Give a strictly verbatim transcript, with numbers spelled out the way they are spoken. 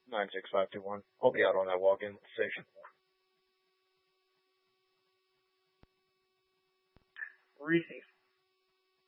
nine six five two one. I'll be out on that walk-in station. Reese.